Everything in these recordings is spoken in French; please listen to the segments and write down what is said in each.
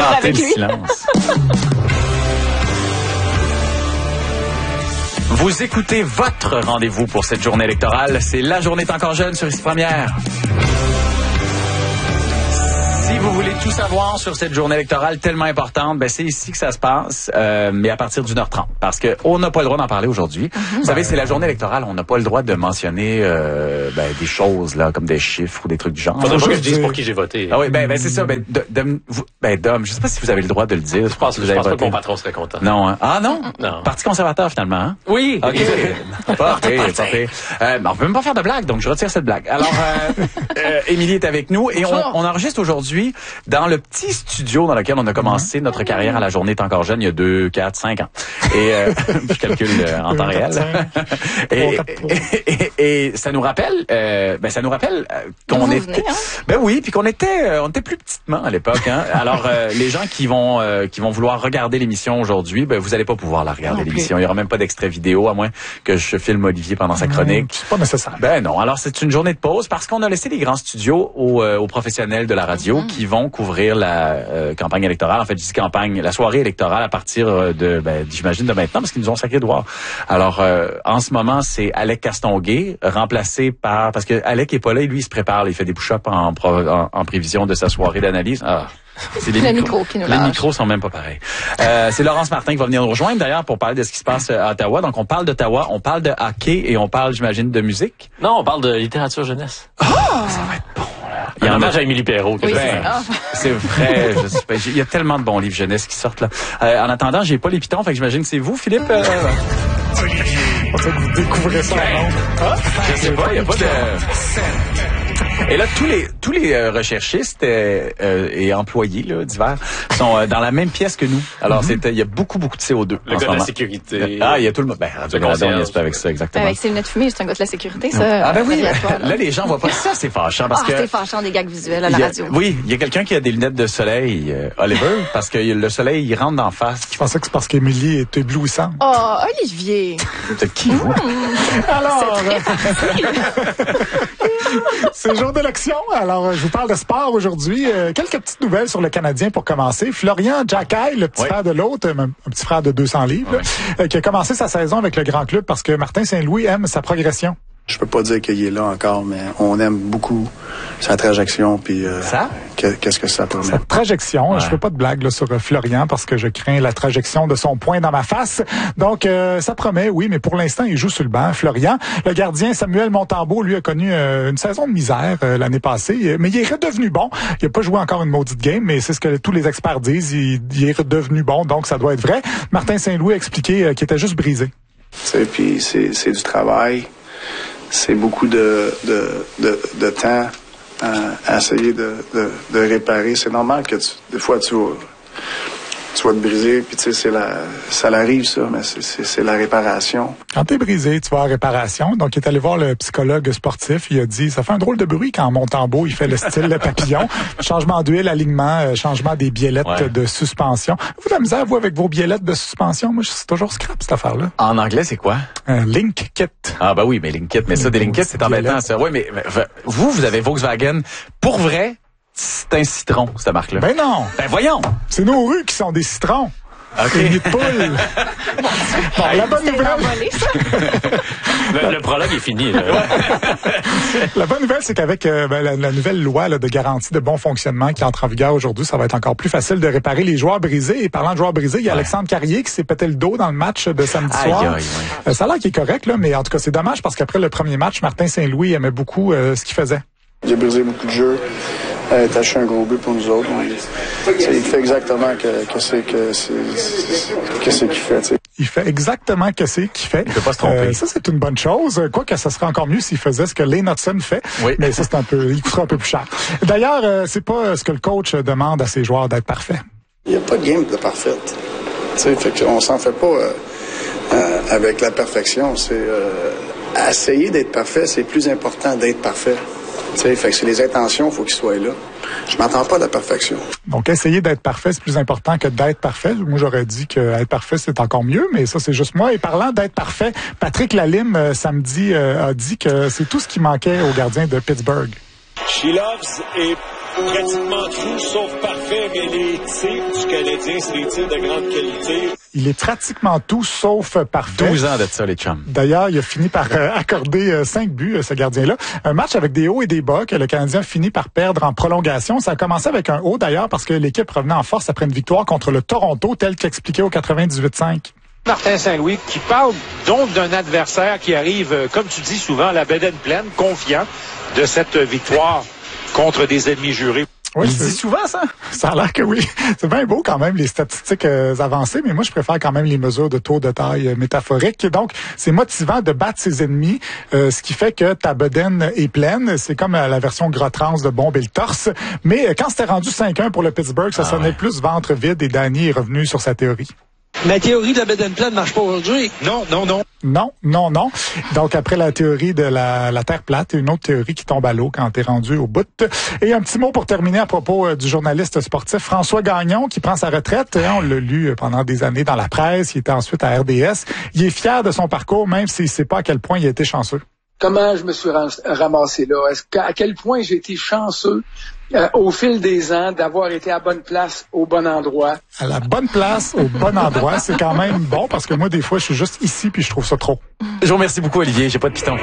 avec lui. Silence. Vous écoutez votre rendez-vous pour cette journée électorale. C'est La Journée est encore jeune sur Ici Première. Si vous voulez tout savoir sur cette journée électorale tellement importante, ben c'est ici que ça se passe, mais à partir d'1h30. Parce que on n'a pas le droit d'en parler aujourd'hui. Vous savez, c'est la journée électorale, on n'a pas le droit de mentionner des choses là, comme des chiffres ou des trucs du genre. Faudrait pas que je dise pour qui j'ai voté. Ah oui, c'est ça. Dom, je sais pas si vous avez le droit de le dire. Je pense pas que mon patron serait content. Non, hein? Ah non? Non. Parti conservateur finalement, hein? Oui. OK. Pas pire. On peut même pas faire de blague, donc je retire cette blague. Alors, Émilie est avec nous et on enregistre aujourd'hui dans le petit studio dans lequel on a commencé notre carrière à La Journée est encore jeune, il y a 2, 4, 5 ans. Et je calcule en temps réel. Et ça nous rappelle qu'on était puis qu'on était plus petitement à l'époque, hein. Alors les gens qui vont vouloir regarder l'émission aujourd'hui, vous allez pas pouvoir la regarder l'émission. Il y aura même pas d'extrait vidéo à moins que je filme Olivier pendant sa chronique. C'est pas nécessaire. Non. Alors c'est une journée de pause parce qu'on a laissé les grands studios aux professionnels de la radio qui vont couvrir la campagne électorale. En fait, je dis campagne, la soirée électorale à partir j'imagine de maintenant parce qu'ils nous ont sacré de voir. Alors en ce moment, c'est Alec Castonguay remplacé par parce que Alec est pas là, lui il se prépare, il fait des push-ups en prévision de sa soirée d'analyse. C'est les micros qui nous lâchent. Les micros sont même pas pareils. C'est Laurence Martin qui va venir nous rejoindre d'ailleurs pour parler de ce qui se passe à Ottawa. Donc on parle d'Ottawa, on parle de hockey et on parle, j'imagine, de musique. Non, on parle de littérature jeunesse. Ça va être bon. Il y a un hommage à Émilie Perrault. C'est vrai. Il y a tellement de bons livres jeunesse qui sortent là. En attendant, j'ai pas les pitons, fait que j'imagine que c'est vous, Philippe. Olivier. On sait que vous découvrez ça. Je sais pas, il y a pas de... Et là, tous les recherchistes et employés là, divers sont dans la même pièce que nous. Alors, il y a beaucoup de CO2. Le gars de la sécurité. Il y a tout le monde. Radio-Canada, on y est avec ça, exactement. Avec ses lunettes fumées, c'est un gars de la sécurité, ça. Oui. Là, les gens voient pas ça, c'est fâchant. Parce que c'est fâchant, des gags visuels à la radio. Oui, il y a quelqu'un qui a des lunettes de soleil, Oliver, parce que le soleil, il rentre d'en face. Je pensais que c'est parce qu'Émilie est éblouissante. Oh, Olivier. Peut-être qui, vous? Alors, c'est jour d'élection. Alors, je vous parle de sport aujourd'hui. Quelques petites nouvelles sur le Canadien pour commencer. Florian Jacquet, le petit frère de l'autre, un petit frère de 200 livres, qui a commencé sa saison avec le grand club parce que Martin Saint-Louis aime sa progression. Je peux pas dire qu'il est là encore, mais on aime beaucoup sa trajection. Puis ça? Qu'est-ce que ça permet? Sa trajection. Je fais pas de blague là, sur Florian parce que je crains la trajection de son poing dans ma face. Donc, ça promet, oui, mais pour l'instant, il joue sur le banc. Florian, le gardien Samuel Montembeault, lui, a connu une saison de misère l'année passée, mais il est redevenu bon. Il a pas joué encore une maudite game, mais c'est ce que tous les experts disent. Il est redevenu bon, donc ça doit être vrai. Martin Saint-Louis a expliqué qu'il était juste brisé. Puis c'est du travail. C'est beaucoup de temps à essayer de réparer. C'est normal que des fois tu vas te briser, puis tu sais, ça l'arrive ça, mais c'est la réparation. Quand t'es brisé, tu vas à réparation. Donc, il est allé voir le psychologue sportif. Il a dit, ça fait un drôle de bruit quand Montembeault, il fait le style de papillon. Changement d'huile, alignement, changement des biellettes de suspension. Vous avez la misère, vous, avec vos biellettes de suspension? Moi, c'est toujours scrap, cette affaire-là. En anglais, c'est quoi? Link Kit. Ah, oui, mais Link Kit. Mais ça, des Link Kit, c'est embêtant, ça. Oui, mais vous avez Volkswagen. Pour vrai, c'est un citron, cette marque-là. Ben non! Ben voyons! C'est nos rues qui sont des citrons. OK. Des nids de poule. Bon, la bonne nouvelle... Le prologue est fini. Là. La bonne nouvelle, c'est qu'avec la nouvelle loi de garantie de bon fonctionnement qui entre en vigueur aujourd'hui, ça va être encore plus facile de réparer les joueurs brisés. Et parlant de joueurs brisés, il y a Alexandre Carrier qui s'est pété le dos dans le match de samedi soir. Ça a l'air qu'il est correct, là, mais en tout cas, c'est dommage parce qu'après le premier match, Martin Saint-Louis aimait beaucoup ce qu'il faisait. J'ai brisé beaucoup de jeux. Tâché un gros but pour nous autres. Il fait exactement qu'est-ce qu'il fait. T'sais. Il fait exactement qu'est-ce qu'il fait. Il peut pas se tromper. Ça, c'est une bonne chose. Quoique, ça serait encore mieux s'il faisait ce que Lane Hudson fait. Oui. Mais ça, il coûtera un peu plus cher. D'ailleurs, c'est pas ce que le coach demande à ses joueurs d'être parfaits. Il n'y a pas de game de parfaite. Fait qu'on s'en fait pas avec la perfection. C'est essayer d'être parfait, c'est plus important d'être parfait. Fait que c'est les intentions, il faut qu'ils soient là. Je m'entends pas de la perfection. Donc, essayer d'être parfait, c'est plus important que d'être parfait. Moi, j'aurais dit qu'être parfait, c'est encore mieux, mais ça, c'est juste moi. Et parlant d'être parfait, Patrick Lalime, samedi, a dit que c'est tout ce qui manquait au gardien de Pittsburgh. She loves et pratiquement tout, sauf parfait, mais les tirs du Canadien, c'est des tirs de grande qualité. Il est pratiquement tout sauf parfait. 12 ans de ça, les chums. D'ailleurs, il a fini par accorder 5 buts, ce gardien-là. Un match avec des hauts et des bas que le Canadien finit par perdre en prolongation. Ça a commencé avec un haut, d'ailleurs, parce que l'équipe revenait en force après une victoire contre le Toronto, tel qu'expliqué au 98.5. Martin Saint-Louis qui parle donc d'un adversaire qui arrive, comme tu dis souvent, à la bedaine pleine, confiant de cette victoire contre des ennemis jurés. Oui, il dit souvent ça? Ça a l'air que oui. C'est bien beau quand même, les statistiques avancées, mais moi, je préfère quand même les mesures de taux de taille métaphoriques. Donc, c'est motivant de battre ses ennemis, ce qui fait que ta bedaine est pleine. C'est comme la version gras trans de bomber le torse. Mais quand c'était rendu 5-1 pour le Pittsburgh, ça sonnait plus ventre vide et Danny est revenu sur sa théorie. Ma théorie de la bedaine pleine marche pas aujourd'hui. Non. Non. Donc, après la théorie de la Terre plate, une autre théorie qui tombe à l'eau quand t'es rendu au bout. Et un petit mot pour terminer à propos du journaliste sportif François Gagnon qui prend sa retraite. On l'a lu pendant des années dans la presse. Il était ensuite à RDS. Il est fier de son parcours, même s'il sait pas à quel point il a été chanceux. Comment je me suis ramassé là? À quel point j'ai été chanceux au fil des ans d'avoir été à bonne place, au bon endroit. À la bonne place, au bon endroit, c'est quand même bon parce que moi, des fois, je suis juste ici puis je trouve ça trop. Je vous remercie beaucoup, Olivier. J'ai pas de piton.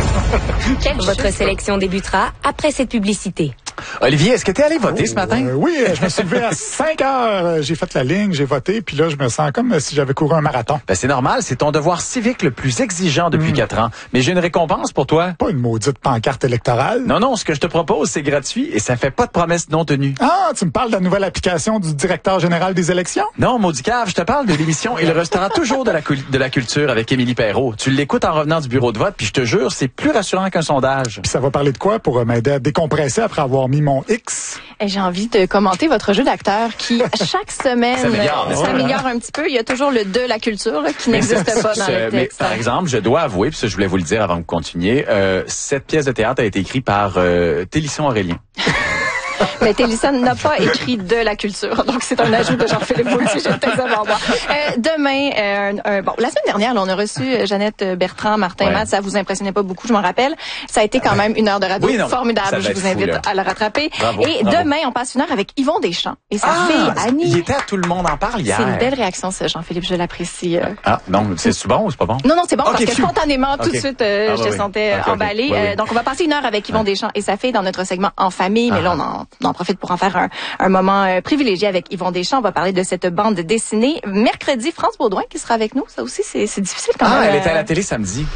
Votre sélection débutera après cette publicité. Olivier, est-ce que tu es allé voter ce matin? Oui, je me suis levé à 5 heures. J'ai fait la ligne, j'ai voté, puis là, je me sens comme si j'avais couru un marathon. Ben, c'est normal, c'est ton devoir civique le plus exigeant depuis 4 ans. Mais j'ai une récompense pour toi. Pas une maudite pancarte électorale. Non, ce que je te propose, c'est gratuit et ça fait pas de promesses non tenues. Ah, tu me parles de la nouvelle application du directeur général des élections? Non, maudit cave, je te parle de l'émission Il restera toujours de la culture avec Émilie Perrault. Tu l'écoutes en revenant du bureau de vote, puis je te jure, c'est plus rassurant qu'un sondage. Puis ça va parler de quoi pour m'aider à décompresser après avoir mis mon X? Et j'ai envie de commenter votre jeu d'acteur qui, chaque semaine, s'améliore un petit peu. Il y a toujours le de la culture là, qui n'existe pas dans le texte. Mais, par exemple, je dois avouer, puis ça, je voulais vous le dire avant de continuer, cette pièce de théâtre a été écrite par Télisson Aurélien. Mais Télisson n'a pas écrit de la culture, donc c'est un ajout de Jean-Philippe Vautier, je vais peut-être savoir moi. Demain, la semaine dernière, là, on a reçu Jeannette Bertrand, Martin Matt, ça vous impressionnait pas beaucoup, je m'en rappelle. Ça a été quand même une heure de radio formidable, je vous invite à le rattraper. Bravo. Demain, on passe une heure avec Yvon Deschamps et sa fille Annie. Il était à Tout le monde en parle hier. C'est une belle réaction, ça, Jean-Philippe, je l'apprécie. Non, c'est bon ou c'est pas bon? Non, c'est bon, parce que spontanément, tout de suite, je te sentais emballée. Oui. Donc, on va passer une heure avec Yvon Deschamps et sa fille dans notre segment En famille, mais là, on en profite pour en faire un moment privilégié avec Yvon Deschamps. On va parler de cette bande dessinée. Mercredi, France Baudouin qui sera avec nous. Ça aussi, c'est difficile quand même. Elle était à la télé samedi.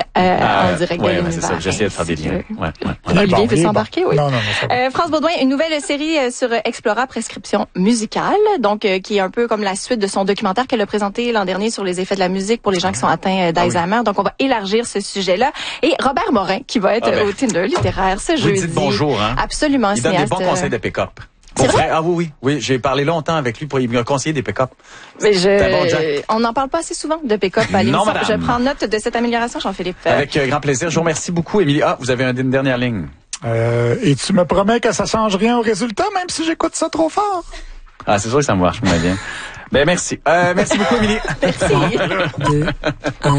En direct de l'univers. C'est ça. J'essayais de faire des liens. Olivier veut s'embarquer, oui. Non. France Baudouin, une nouvelle série sur Explora Prescription musicale, donc qui est un peu comme la suite de son documentaire qu'elle a présenté l'an dernier sur les effets de la musique pour les gens qui sont atteints d'Alzheimer. Donc, on va élargir ce sujet-là. Et Robert Morin, qui va être au Tinder littéraire ce jeudi. Vous dites bonjour, hein? Absolument. Il donne des bons conseils de pick-up. C'est vrai? Ah oui, j'ai parlé longtemps avec lui pour lui conseiller des pick-up. Mais on n'en parle pas assez souvent de pick-up à l'émission. Je prends note de cette amélioration, Jean-Philippe. Avec grand plaisir. Je vous remercie beaucoup, Émilie. Vous avez une dernière ligne. Et tu me promets que ça change rien au résultat, même si j'écoute ça trop fort? Ah, c'est sûr que ça me marche moins bien. Ben, merci. Merci beaucoup, Émilie. Merci. 2, 1.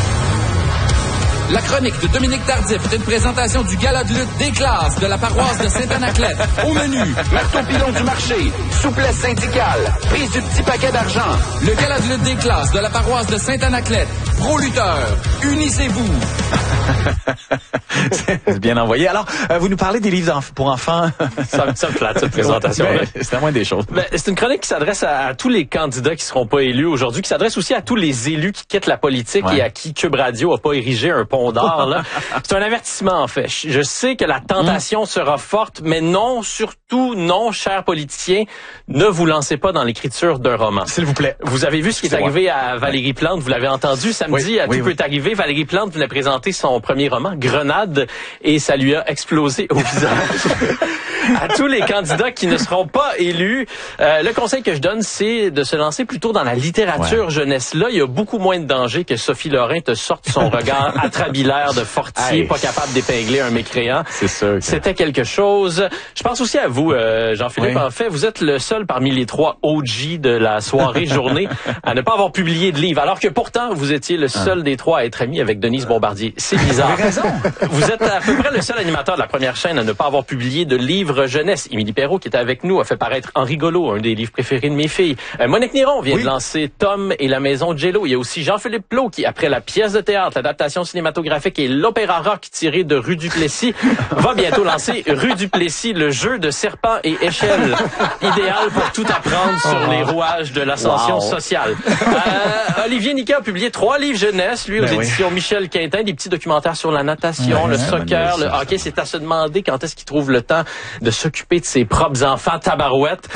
La chronique de Dominique Tardif est une présentation du gala de lutte des classes de la paroisse de Saint-Anaclet. Au menu, marteau pilon du marché, souplesse syndicale, prise du petit paquet d'argent. Le gala de lutte des classes de la paroisse de Saint-Anaclet. Pro lutteur, unissez-vous. C'est bien envoyé. Alors, vous nous parlez des livres pour enfants. Ça me flatte, cette présentation. C'est la moindre des choses. C'est une chronique qui s'adresse à tous les candidats qui seront pas élus aujourd'hui, qui s'adresse aussi à tous les élus qui quittent la politique et à qui Cube Radio a pas érigé un pont d'or. Là. C'est un avertissement, en fait. Je sais que la tentation sera forte, mais non, surtout non, chers politiciens, ne vous lancez pas dans l'écriture d'un roman. S'il vous plaît. Vous avez vu ce qui est arrivé à Valérie Plante, vous l'avez entendu samedi, Tout peut arriver. Valérie Plante venait présenter son premier roman, Grenade, et ça lui a explosé au visage. À tous les candidats qui ne seront pas élus, le conseil que je donne, c'est de se lancer plutôt dans la littérature jeunesse. Là, il y a beaucoup moins de danger que Sophie Lorrain te sorte son regard atrabilaire de Fortier, pas capable d'épingler un mécréant. C'est sûr. C'était quelque chose. Je pense aussi à vous, Jean-Philippe. En fait, vous êtes le seul parmi les 3 OG de la soirée-journée à ne pas avoir publié de livre, alors que pourtant, vous étiez le seul des 3 à être ami avec Denise Bombardier. C'est bizarre. Vous avez raison. Vous êtes à peu près le seul animateur de la première chaîne à ne pas avoir publié de livre livres jeunesse. Émilie Perrault, qui était avec nous, a fait paraître Henri Golo, un des livres préférés de mes filles. Monique Néron vient de lancer Tom et la maison Jello. Il y a aussi Jean-Philippe Plot, qui, après la pièce de théâtre, l'adaptation cinématographique et l'opéra rock tiré de Rue Duplessis, va bientôt lancer Rue Duplessis, le jeu de serpent et échelle, idéal pour tout apprendre sur les rouages de l'ascension sociale. Olivier Niquet a publié 3 livres jeunesse, lui, aux éditions Michel Quintin, des petits documentaires sur la natation, le soccer, le hockey. C'est à se demander quand est-ce qu'il trouve le temps de s'occuper de ses propres enfants, tabarouettes.